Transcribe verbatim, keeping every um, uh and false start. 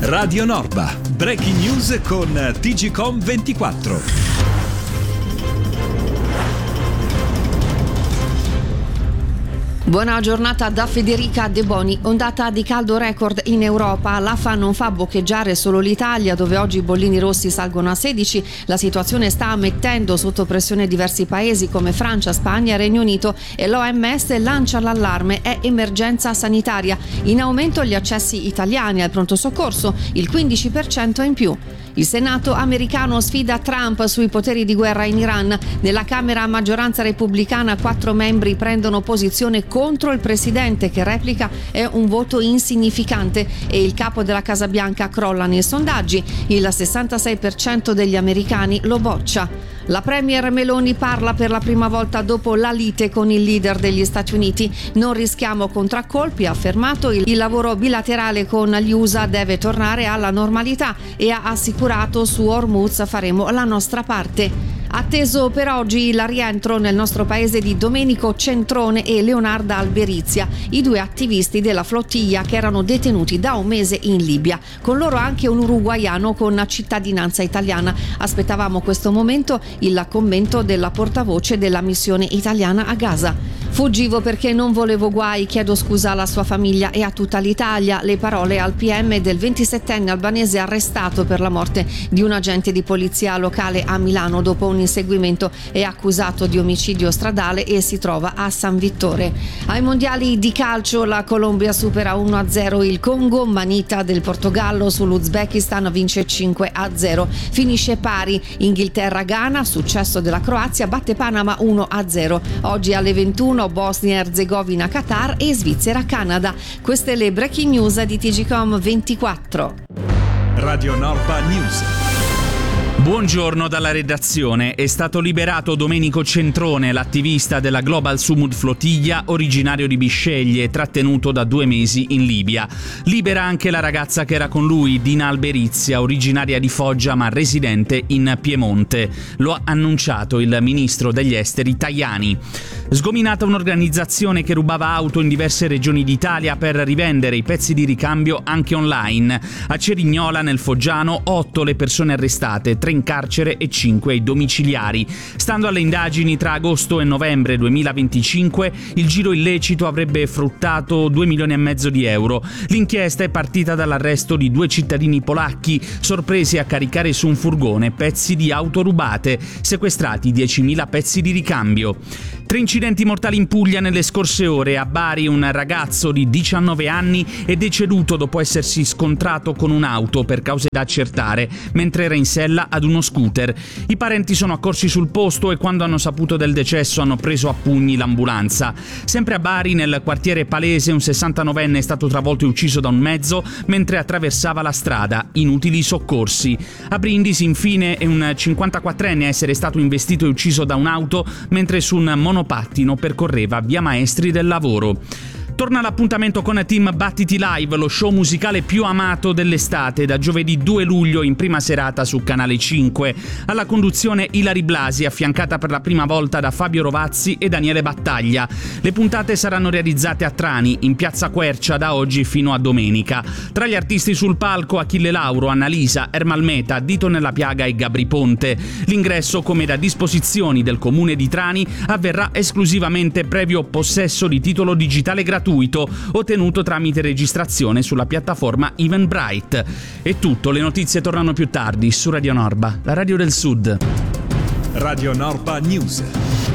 Radio Norba, breaking news con T G Com ventiquattro. Buona giornata da Federica De Boni. Ondata di caldo record in Europa. L'A F A non fa boccheggiare solo l'Italia, dove oggi i bollini rossi salgono a sedici. La situazione sta mettendo sotto pressione diversi paesi come Francia, Spagna e Regno Unito, e l'O M S lancia l'allarme: è emergenza sanitaria. In aumento gli accessi italiani al pronto soccorso, il quindici per cento in più. Il Senato americano sfida Trump sui poteri di guerra in Iran. Nella Camera a maggioranza repubblicana quattro membri prendono posizione contro il presidente, che replica è un voto insignificante, e il capo della Casa Bianca crolla nei sondaggi. Il sessantasei per cento degli americani lo boccia. La premier Meloni parla per la prima volta dopo la lite con il leader degli Stati Uniti. Non rischiamo contraccolpi, ha affermato. Il lavoro bilaterale con gli U S A deve tornare alla normalità e ha assicurato: su Hormuz faremo la nostra parte. Atteso per oggi il rientro nel nostro paese di Domenico Centrone e Leonarda Alberizia, i due attivisti della flottiglia che erano detenuti da un mese in Libia. Con loro anche un uruguaiano con cittadinanza italiana. Aspettavamo questo momento, il commento della portavoce della missione italiana a Gaza. Fuggivo perché non volevo guai, chiedo scusa alla sua famiglia e a tutta l'Italia. Le parole al P M del ventisettenne albanese arrestato per la morte di un agente di polizia locale a Milano dopo un inseguimento. È accusato di omicidio stradale e si trova a San Vittore. Ai mondiali di calcio la Colombia supera uno a zero il Congo, manita del Portogallo sull'Uzbekistan vince cinque a zero. Finisce pari Inghilterra-Ghana, successo della Croazia, batte Panama uno a zero. Oggi alle ventuno Bosnia-Erzegovina-Qatar e Svizzera-Canada. Queste le breaking news di T G Com ventiquattro. Radio Norba News. Buongiorno dalla redazione. È stato liberato Domenico Centrone, l'attivista della Global Sumud Flottiglia, originario di Bisceglie, trattenuto da due mesi in Libia. Libera anche la ragazza che era con lui, Dina Alberizia, originaria di Foggia ma residente in Piemonte. Lo ha annunciato il ministro degli esteri Tajani. Sgominata un'organizzazione che rubava auto in diverse regioni d'Italia per rivendere i pezzi di ricambio anche online. A Cerignola, nel Foggiano, otto le persone arrestate, tre in carcere e cinque ai domiciliari. Stando alle indagini, tra agosto e novembre duemilaventicinque il giro illecito avrebbe fruttato due milioni e mezzo di euro. L'inchiesta è partita dall'arresto di due cittadini polacchi sorpresi a caricare su un furgone pezzi di auto rubate, sequestrati diecimila pezzi di ricambio. Tre incidenti mortali in Puglia nelle scorse ore. A Bari un ragazzo di diciannove anni è deceduto dopo essersi scontrato con un'auto per cause da accertare mentre era in sella ad uno scooter. I parenti sono accorsi sul posto e quando hanno saputo del decesso hanno preso a pugni l'ambulanza. Sempre a Bari, nel quartiere Palese, un sessantanovenne è stato travolto e ucciso da un mezzo mentre attraversava la strada. Inutili soccorsi. A Brindisi, infine, è un cinquantaquattrenne a essere stato investito e ucciso da un'auto mentre su un monopattino percorreva via Maestri del Lavoro. Torna l'appuntamento con Team Battiti Live, lo show musicale più amato dell'estate, da giovedì due luglio in prima serata su Canale cinque. Alla conduzione Ilari Blasi, affiancata per la prima volta da Fabio Rovazzi e Daniele Battaglia. Le puntate saranno realizzate a Trani, in piazza Quercia, da oggi fino a domenica. Tra gli artisti sul palco Achille Lauro, Annalisa, Ermal Meta, Dito nella Piaga e Gabri Ponte. L'ingresso, come da disposizioni del comune di Trani, avverrà esclusivamente previo possesso di titolo digitale gratuito ottenuto tramite registrazione sulla piattaforma Eventbrite. È tutto, le notizie tornano più tardi su Radio Norba, la radio del Sud. Radio Norba News.